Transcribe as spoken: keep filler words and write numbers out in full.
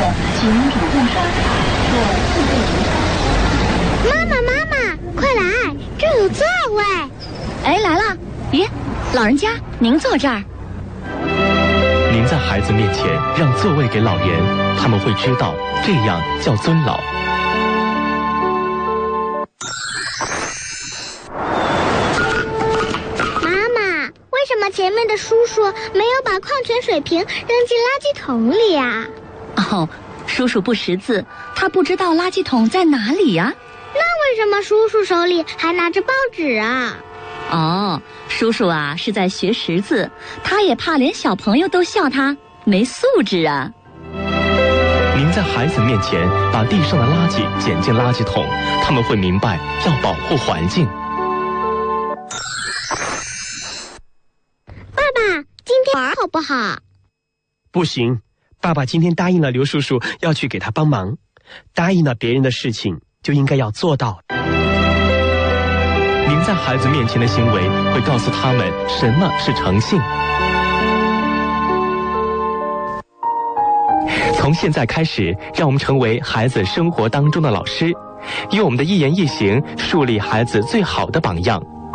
请主动刷卡或自备银卡。 妈妈，妈妈，快来，这有座位。 哎，来了！咦，老人家，您坐这儿。 您在孩子面前让座位给老人，他们会知道这样叫尊老。 妈妈，为什么前面的叔叔没有把矿泉水瓶扔进垃圾桶里啊？ 哦，叔叔不识字，他不知道垃圾桶在哪里呀。 那为什么叔叔手里还拿着报纸啊？ 哦，叔叔啊是在学识字，他也怕连小朋友都笑他没素质啊。 您在孩子面前把地上的垃圾捡进垃圾桶，他们会明白要保护环境。 爸爸，今天玩好不好？ 不行，爸爸今天答应了刘叔叔要去给他帮忙，答应了别人的事情就应该要做到。 您在孩子面前的行为会告诉他们什么是诚信。从现在开始，让我们成为孩子生活当中的老师，用我们的一言一行树立孩子最好的榜样。